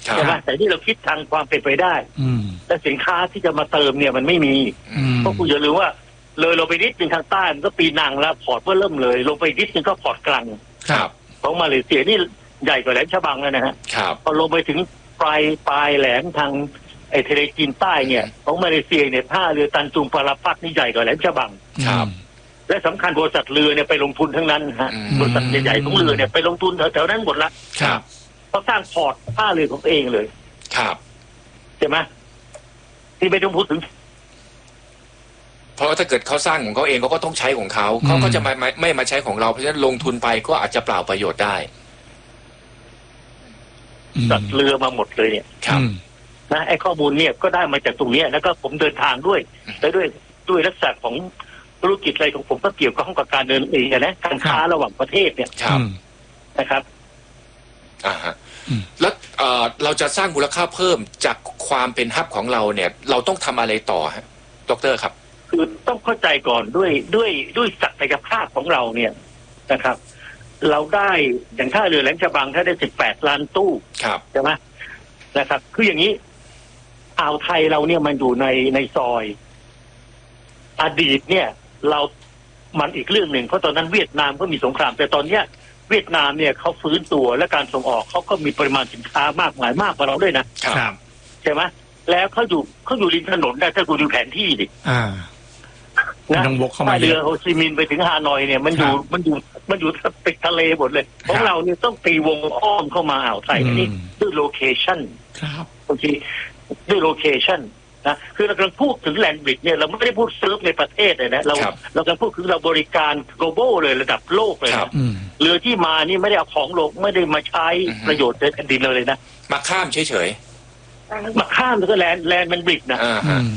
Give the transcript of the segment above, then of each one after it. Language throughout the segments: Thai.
ใช่ไหมแต่ที่เราคิดทางความเป็นไปได้แต่สินค้าที่จะมาเติมเนี่ยมันไม่มีเพราะคุณอย่าลืมว่าเลยลงไปนิดนึงทางใต้มันก็ปีนังแล้วพอร์ตก็เริ่มเลยลงไปนิดนึงก็พอร์ตกลางของมาเลเซียนี่ใหญ่กว่าแหลมฉบังแล้วนะฮะพอลงไปถึงปลายแหลมทางทะเลจีนใต้เนี่ยของมาเลเซียเนี่ยท่าเรือตันจุงปาราปักนี่ใหญ่กว่าแหลมฉบังและสำคัญบริษัทเรือเนี่ยไปลงทุนทั้งนั้นฮะบริษัทใหญ่ๆของเรือเนี่ยไปลงทุนแถวๆนั้นหมดละเขาสร้างพอร์ตท่าเรือของตัวเองเลยใช่ไหมที่ไม่ต้องพูดถึงเพราะถ้าเกิดเขาสร้างของเขาเองเขาก็ต้องใช้ของเขาก็จะไม่มาใช้ของเราเพราะฉะนั้นลงทุนไปก็อาจจะเปล่าประโยชน์ได้จัดเรือมาหมดเลยเนี่ยนะไอ้ข้อมูลเนี่ยก็ได้มาจากตรงนี้แล้วก็ผมเดินทางด้วยและด้วยลักษณะของธุรกิจอะไรของผมก็เกี่ยวข้องกับการเดินเองนะการค้าระหว่างประเทศเนี่ยนะครับแล้วเราจะสร้างมูลค่าเพิ่มจากความเป็นฮับของเราเนี่ยเราต้องทำอะไรต่อฮะดร.ครับคือต้องเข้าใจก่อนด้วยศักยภาพของเราเนี่ยนะครับเราได้อย่างท่าเรือแหลมฉบังถ้าได้18 ล้านตู้ใช่ไหมนะครับคืออย่างนี้อ่าวไทยเราเนี่ยมันอยู่ในซอยอดีตเนี่ยมันอีกเรื่องหนึ่งเพราะตอนนั้นเวียดนามก็มีสงครามแต่ตอนเนี้ยเวียดนามเนี่ยเขาฟื้นตัวและการส่งออกเขาก็มีปริมาณสินค้ามากมายมากกว่าเราด้วยนะครับใช่ไหมแล้วเขาอยู่ริมถนนได้ถ้าคุณดูแผนที่ดินะถ้าเรือโฮจิมินห์ไปถึงฮานอยเนี่ยมันอยู่ติดทะเลหมดเลยของเราเนี่ยต้องตีวงอ้อมเข้ามาอ่าวไทยนี่ด้วยโลเคชั่นบางทีด้วยโลเคชั่นนะคือเรากำลังพูดถึงแลนด์บริดจ์เนี่ยเราไม่ได้พูดเซิร์ฟในประเทศเลยนะเรากำลังพูดถึงเราบริการ global เลยระดับโลกเลยนะเรือที่มานี่ไม่ได้เอาของลงไม่ได้มาใช้ประโยชน์ในแผ่นดินเลยนะมาข้ามเฉยๆมาข้ามแล้วก็แลนด์มันบริดจ์นะ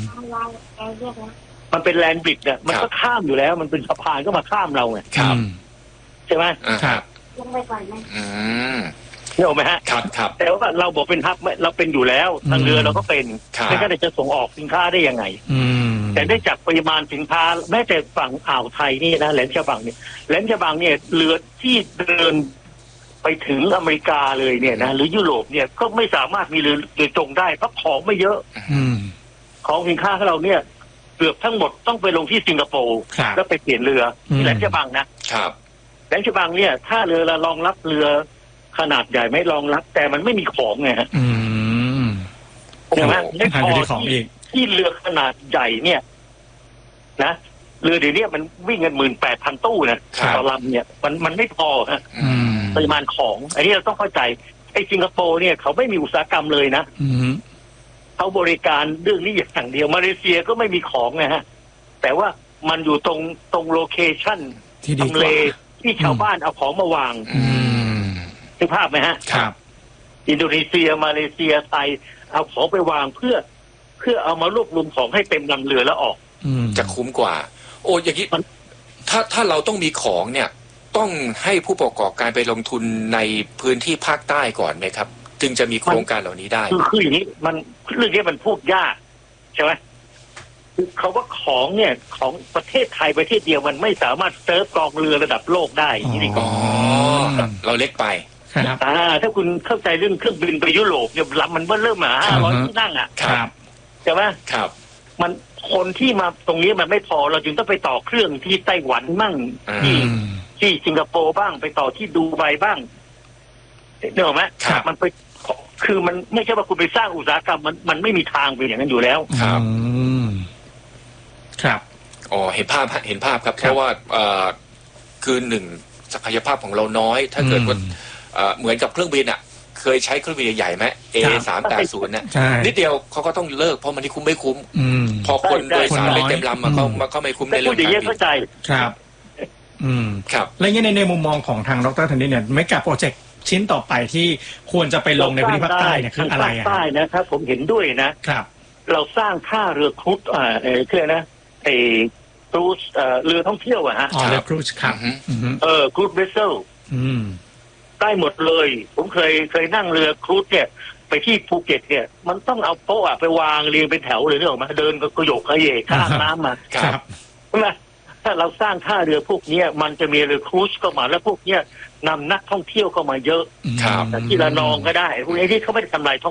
มันเป็นแลนด์บริดจ์เนี่ยมันก็ข้ามอยู่แล้วมันเป็นสะพานก็มาข้ามเราไงใช่ไหมลงไปก่อนไหมนี่ออกไหมฮะแต่ว่าเราบอกเป็นฮับเราเป็นอยู่แล้วทางเรือเราก็เป็นไม่งั้นจะส่งออกสินค้าได้ยังไงแต่ได้จากปริมาณสินค้าแม้แต่ฝั่งอ่าวไทยนี่นะแหลมฉบังเนี่ยแหลมฉบังเนี่ยเรือที่เดินไปถึงอเมริกาเลยเนี่ยนะหรือยุโรปเนี่ยก็ไม่สามารถมีเรือโดยตรงได้เพราะของไม่เยอะของสินค้าของเราเนี่ยเกือบทั้งหมดต้องไปลงที่สิงคโปร์แล้วไปเปลี่ยนเรือแหลมฉบังนะแหลมฉบังเนี่ยถ้าเรือละรองรับเรือขนาดใหญ่ไม่รองรับแต่มันไม่มีของไงฮะใช่ไหมไม่พอที่เรือขนาดใหญ่เนี่ยนะเรือเดี๋ยวนี้มันวิ่งกัน18,000 ตู้นะต่อลำเนี่ยมันไม่พอฮะปริมาณของอันนี้เราต้องเข้าใจไอ้สิงคโปร์เนี่ยเขาไม่มีอุตสาหกรรมเลยนะเขาบริการเรื่องนี้อย่างเดียวมาเลเซียก็ไม่มีของนะฮะแต่ว่ามันอยู่ตรงโลเคชั่นทำเลที่ชาวบ้านเอาของมาวางนึกภาพไหมฮะอินโดนีเซียมาเลเซียไทยเอาของไปวางเพื่อเอามารวบรวมของให้เต็มลำเรือแล้วออกจะคุ้มกว่าโอ้อย่างนี้ถ้าเราต้องมีของเนี่ยต้องให้ผู้ประกอบการไปลงทุนในพื้นที่ภาคใต้ก่อนไหมครับจึงจะมีโครงการเหล่านี้ได้คืออย่างนี้เรื่องนี้มันพูดยากใช่ไหมคือเขาว่าของเนี่ยของประเทศไทยประเทศเดียวมันไม่สามารถเซิร์ฟกองเรือระดับโลกได้อย่างนี้ก็เราเล็กไปถ้าคุณเข้าใจเรื่องเครื่องบินไปยุโรปเนี่ยลำมันเริ่มมา500 ที่นั่งอ่ะใช่ไหมมันคนที่มาตรงนี้มันไม่พอเราจึงต้องไปต่อเครื่องที่ไต้หวันบ้างที่สิงคโปร์บ้างไปต่อที่ดูไบบ้างเนี่ยหรอไหมมันไปคือมันไม่ใช่ว่าคุณไปสร้างอุตสาหกรรมมันไม่มีทางเป็นอย่างนั้นอยู่แล้วครับอ๋อเห็นภาพครับเพราะว่าคือหนึ่งศักยภาพของเราน้อยถ้าเกิดว่าเหมือนกับเครื่องบินอ่ะเคยใช้เครื่องบินใหญ่ไหม A380 เนี่ยนิดเดียวเขาก็ต้องเลิกเพราะมันนี่คุ้มไม่คุ้มพอคนโดยสารไม่เต็มลำมันก็ไม่คุ้มในเรื่องการบินเข้าใจครับแล้วในมุมมองของทางดร.ธนิตเนี่ยไม่กับโปรเจกต์ชิ้นต่อไปที่ควรจะไปลงในพื้นที่ภาคใต้เนี่ยคืออะไรภาคใต้นะครับผมเห็นด้วยนะครับเราสร้างท่าเรือครูซคือนะครูซเรือท่องเที่ยวอะฮะเรือครูซครับครูซเวสเซลได้หมดเลยผมเคยนั่งเรือครูซเนี่ยไปที่ภูเก็ตเนี่ยมันต้องเอาโต๊ะไปวางเรียงเป็นแถวเลยนึกออกไหมเดินกระโยกขยเยข้ามน้ำมาใช่ไหมถ้าเราสร้างท่าเรือพวกนี้มันจะมีเรือครูซเข้ามาแล้วพวกเนี้ยนำนักท่องเที่ยวเข้ามาเยอะที่ระนองก็ได้พวกนี้ที่เขาไม่ได้ทำลายท่อง